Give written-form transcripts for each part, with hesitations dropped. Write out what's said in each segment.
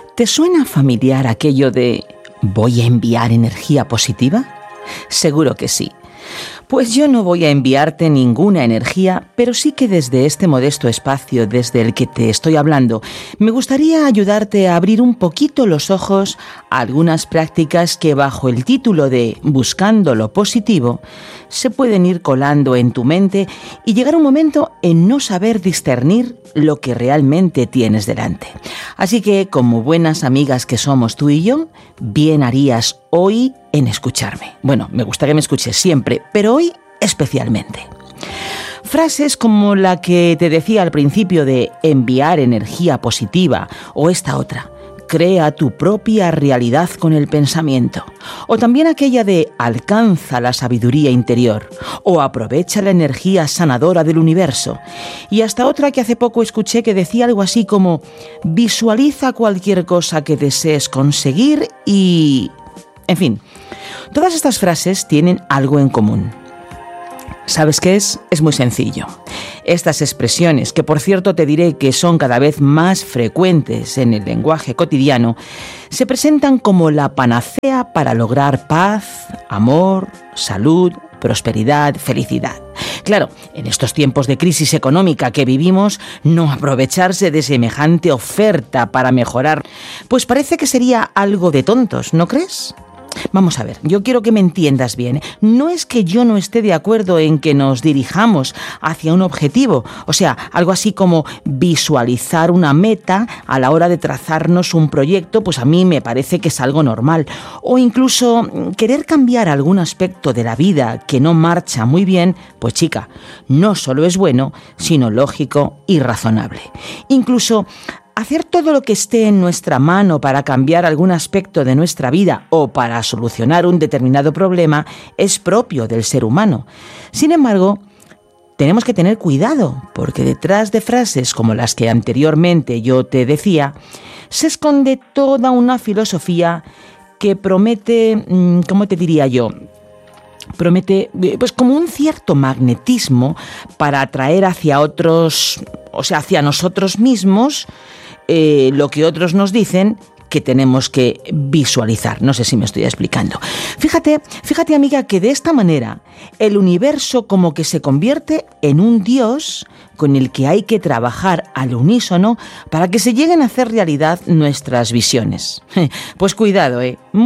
¿Te suena familiar aquello de ¿voy a enviar energía positiva? Seguro que sí. Pues yo no voy a enviarte ninguna energía, pero sí que desde este modesto espacio desde el que te estoy hablando, me gustaría ayudarte a abrir un poquito los ojos a algunas prácticas que bajo el título de Buscando lo Positivo se pueden ir colando en tu mente y llegar un momento en no saber discernir lo que realmente tienes delante. Así que, como buenas amigas que somos tú y yo, bien harías hoy en escucharme. Bueno, me gusta que me escuches siempre, pero hoy especialmente. Frases como la que te decía al principio de enviar energía positiva o esta otra, crea tu propia realidad con el pensamiento, o también aquella de alcanza la sabiduría interior o aprovecha la energía sanadora del universo, y hasta otra que hace poco escuché que decía algo así como visualiza cualquier cosa que desees conseguir y... En fin, todas estas frases tienen algo en común. ¿Sabes qué es? Es muy sencillo. Estas expresiones, que por cierto te diré que son cada vez más frecuentes en el lenguaje cotidiano, se presentan como la panacea para lograr paz, amor, salud, prosperidad, felicidad. Claro, en estos tiempos de crisis económica que vivimos, no aprovecharse de semejante oferta para mejorar, pues parece que sería algo de tontos, ¿no crees? Vamos a ver, yo quiero que me entiendas bien. No es que yo no esté de acuerdo en que nos dirijamos hacia un objetivo, o sea, algo así como visualizar una meta a la hora de trazarnos un proyecto, pues a mí me parece que es algo normal. O incluso querer cambiar algún aspecto de la vida que no marcha muy bien, pues chica, no solo es bueno, sino lógico y razonable. Incluso hacer todo lo que esté en nuestra mano para cambiar algún aspecto de nuestra vida o para solucionar un determinado problema es propio del ser humano. Sin embargo, tenemos que tener cuidado, porque detrás de frases como las que anteriormente yo te decía, se esconde toda una filosofía que promete, ¿cómo te diría yo?, promete pues como un cierto magnetismo para atraer hacia otros, o sea, hacia nosotros mismos, lo que otros nos dicen que tenemos que visualizar. No sé si me estoy explicando. Fíjate, amiga, que de esta manera el universo como que se convierte en un Dios con el que hay que trabajar al unísono para que se lleguen a hacer realidad nuestras visiones. Pues cuidado,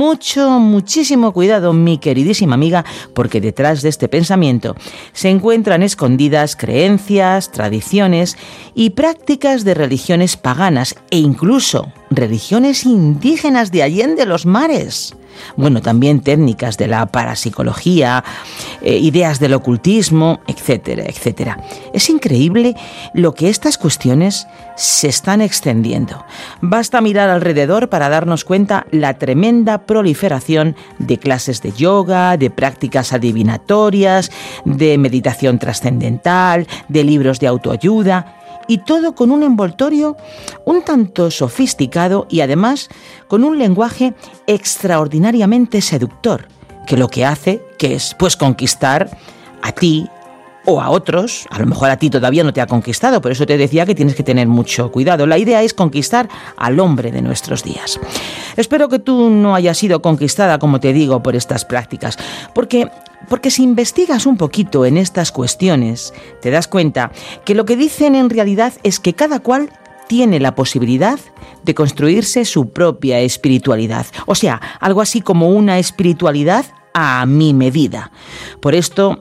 muchísimo cuidado, mi queridísima amiga, porque detrás de este pensamiento se encuentran escondidas creencias, tradiciones y prácticas de religiones paganas e incluso religiones indígenas de allende los mares. Bueno, también técnicas de la parapsicología, ideas del ocultismo, etcétera, etcétera. Es increíble lo que estas cuestiones se están extendiendo. Basta mirar alrededor para darnos cuenta la tremenda proliferación de clases de yoga, de prácticas adivinatorias, de meditación trascendental, de libros de autoayuda. Y todo con un envoltorio un tanto sofisticado y además con un lenguaje extraordinariamente seductor, que lo que hace que es pues conquistar a ti o a otros. A lo mejor a ti todavía no te ha conquistado, por eso te decía que tienes que tener mucho cuidado. La idea es conquistar al hombre de nuestros días. Espero que tú no hayas sido conquistada, como te digo, por estas prácticas, porque si investigas un poquito en estas cuestiones, te das cuenta que lo que dicen en realidad es que cada cual tiene la posibilidad de construirse su propia espiritualidad. O sea, algo así como una espiritualidad a mi medida. Por esto,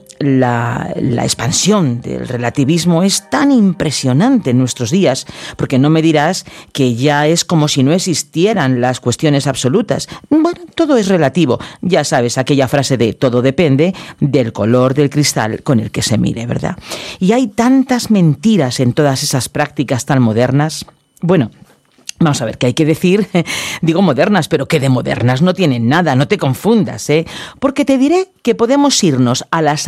la expansión del relativismo es tan impresionante en nuestros días, porque no me dirás que ya es como si no existieran las cuestiones absolutas. Bueno, todo es relativo. Ya sabes, aquella frase de todo depende del color del cristal con el que se mire, ¿verdad? Y hay tantas mentiras en todas esas prácticas tan modernas. Bueno, vamos a ver, ¿qué hay que decir? Digo modernas, pero que de modernas no tienen nada, no te confundas, porque te diré que podemos irnos a las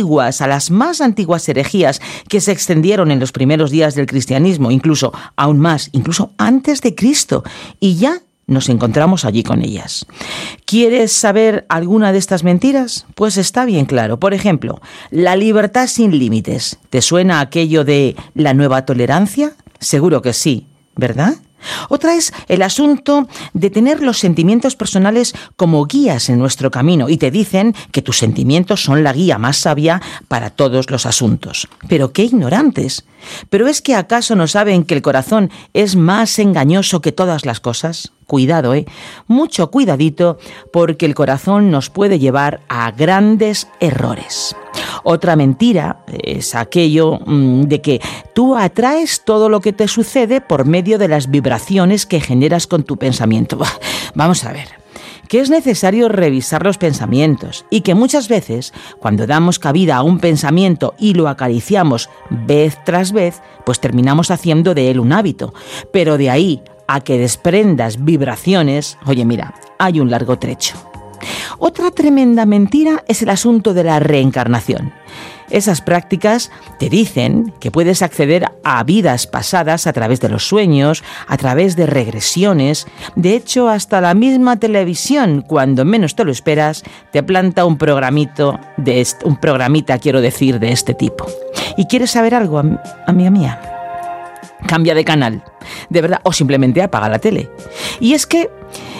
más antiguas herejías que se extendieron en los primeros días del cristianismo, incluso aún más, incluso antes de Cristo, y ya nos encontramos allí con ellas. ¿Quieres saber alguna de estas mentiras? Pues está bien claro. Por ejemplo, la libertad sin límites. ¿Te suena aquello de la nueva tolerancia? Seguro que sí, ¿verdad? Otra es el asunto de tener los sentimientos personales como guías en nuestro camino y te dicen que tus sentimientos son la guía más sabia para todos los asuntos. Pero qué ignorantes. ¿Pero es que acaso no saben que el corazón es más engañoso que todas las cosas? Cuidado, mucho cuidadito, porque el corazón nos puede llevar a grandes errores. Otra mentira es aquello de que tú atraes todo lo que te sucede por medio de las vibraciones que generas con tu pensamiento. Vamos a ver, que es necesario revisar los pensamientos y que muchas veces, cuando damos cabida a un pensamiento y lo acariciamos vez tras vez, pues terminamos haciendo de él un hábito. Pero de ahí a que desprendas vibraciones, oye, mira, hay un largo trecho. Otra tremenda mentira es el asunto de la reencarnación. Esas prácticas te dicen que puedes acceder a vidas pasadas a través de los sueños, a través de regresiones. De hecho, hasta la misma televisión, cuando menos te lo esperas, te planta un programita de este tipo. ¿Y quieres saber algo, amiga mía? Cambia de canal, de verdad, o simplemente apaga la tele. Y es que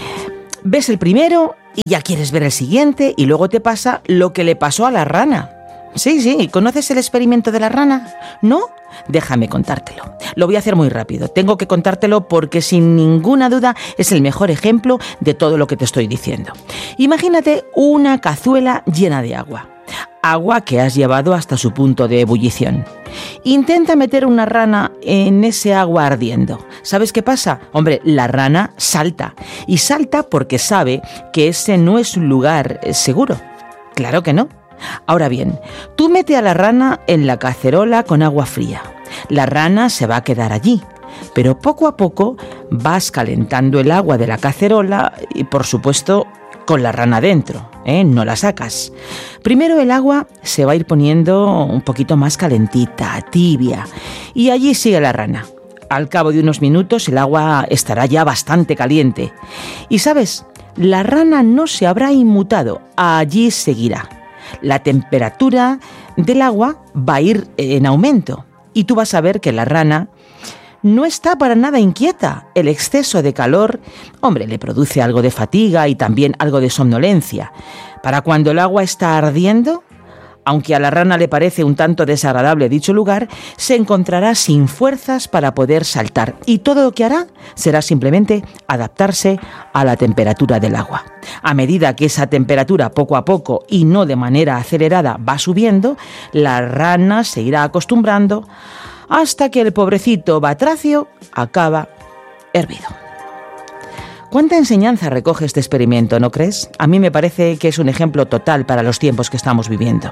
ves el primero y ya quieres ver el siguiente y luego te pasa lo que le pasó a la rana. Sí, ¿conoces el experimento de la rana? ¿No? Déjame contártelo. Lo voy a hacer muy rápido. Tengo que contártelo porque sin ninguna duda es el mejor ejemplo de todo lo que te estoy diciendo. Imagínate una cazuela llena de agua. Agua que has llevado hasta su punto de ebullición. Intenta meter una rana en ese agua ardiendo. ¿Sabes qué pasa? Hombre, la rana salta. Y salta porque sabe que ese no es un lugar seguro. Claro que no. Ahora bien, tú mete a la rana en la cacerola con agua fría. La rana se va a quedar allí. Pero poco a poco vas calentando el agua de la cacerola y, por supuesto, con la rana dentro, no la sacas. Primero el agua se va a ir poniendo un poquito más calentita, tibia, y allí sigue la rana. Al cabo de unos minutos el agua estará ya bastante caliente. Y ¿sabes? La rana no se habrá inmutado, allí seguirá. La temperatura del agua va a ir en aumento y tú vas a ver que la rana no está para nada inquieta. El exceso de calor, hombre, le produce algo de fatiga y también algo de somnolencia. Para cuando el agua está ardiendo, aunque a la rana le parece un tanto desagradable dicho lugar, se encontrará sin fuerzas para poder saltar y todo lo que hará será simplemente adaptarse a la temperatura del agua. A medida que esa temperatura poco a poco y no de manera acelerada va subiendo, la rana se irá acostumbrando hasta que el pobrecito batracio acaba hervido. ¿Cuánta enseñanza recoge este experimento, no crees? A mí me parece que es un ejemplo total para los tiempos que estamos viviendo.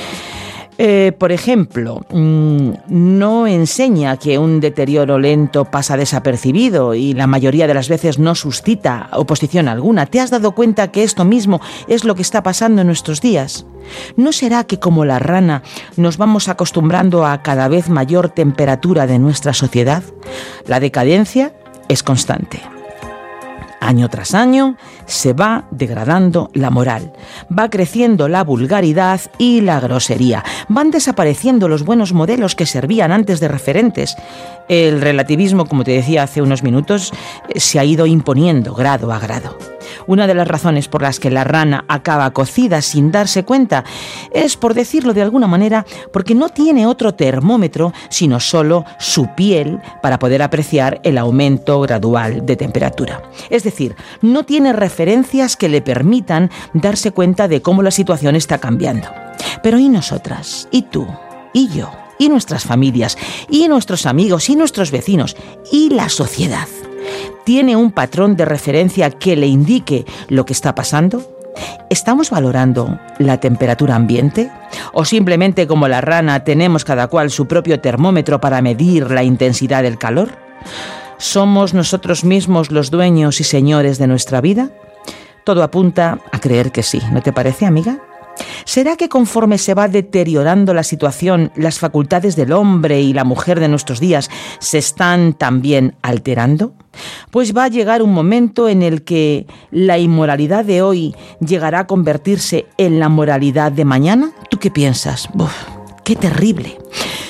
Por ejemplo, no enseña que un deterioro lento pasa desapercibido y la mayoría de las veces no suscita oposición alguna. ¿Te has dado cuenta que esto mismo es lo que está pasando en nuestros días? ¿No será que como la rana nos vamos acostumbrando a cada vez mayor temperatura de nuestra sociedad? La decadencia es constante. Año tras año se va degradando la moral, va creciendo la vulgaridad y la grosería, van desapareciendo los buenos modelos que servían antes de referentes. El relativismo, como te decía hace unos minutos, se ha ido imponiendo grado a grado. Una de las razones por las que la rana acaba cocida sin darse cuenta es, por decirlo de alguna manera, porque no tiene otro termómetro sino solo su piel para poder apreciar el aumento gradual de temperatura. Es decir, no tiene referencias que le permitan darse cuenta de cómo la situación está cambiando. Pero ¿y nosotras? ¿Y tú? ¿Y yo? ¿Y nuestras familias? ¿Y nuestros amigos? ¿Y nuestros vecinos? ¿Y la sociedad? ¿Tiene un patrón de referencia que le indique lo que está pasando? ¿Estamos valorando la temperatura ambiente? ¿O simplemente, como la rana, tenemos cada cual su propio termómetro para medir la intensidad del calor? ¿Somos nosotros mismos los dueños y señores de nuestra vida? Todo apunta a creer que sí, ¿no te parece, amiga? ¿Será que conforme se va deteriorando la situación, las facultades del hombre y la mujer de nuestros días se están también alterando? Pues va a llegar un momento en el que la inmoralidad de hoy llegará a convertirse en la moralidad de mañana. ¿Tú qué piensas? ¡Qué terrible!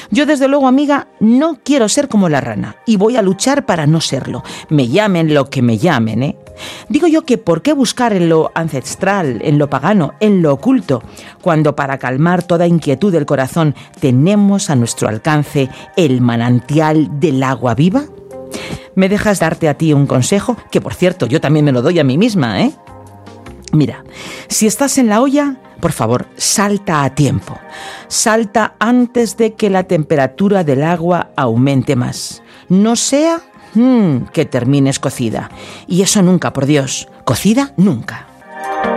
Yo desde luego, amiga, no quiero ser como la rana y voy a luchar para no serlo. Me llamen lo que me llamen, ¿eh? Digo yo que ¿por qué buscar en lo ancestral, en lo pagano, en lo oculto, cuando para calmar toda inquietud del corazón tenemos a nuestro alcance el manantial del agua viva? ¿Me dejas darte a ti un consejo? Que por cierto, yo también me lo doy a mí misma, ¿eh? Mira, si estás en la olla, por favor, salta a tiempo. Salta antes de que la temperatura del agua aumente más. No sea que termines cocida. Y eso nunca, por Dios. Cocida, nunca.